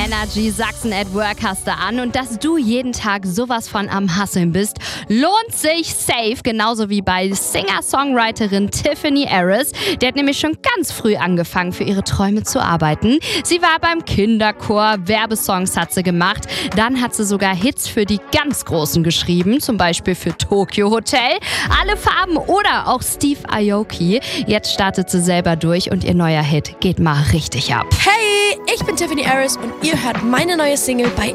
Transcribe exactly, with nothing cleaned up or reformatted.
Energy Sachsen at Work hast du an und dass du jeden Tag sowas von am Hustlen bist, lohnt sich safe, genauso wie bei Singer-Songwriterin Tiffany Harris. Die hat nämlich schon ganz früh angefangen, für ihre Träume zu arbeiten. Sie war beim Kinderchor, Werbesongs hat sie gemacht, dann hat sie sogar Hits für die ganz Großen geschrieben, zum Beispiel für Tokyo Hotel, Alle Farben oder auch Steve Aoki. Jetzt startet sie selber durch und ihr neuer Hit geht mal richtig ab. Hey, ich bin Tiffany Harris und ihr hört meine neue Single bei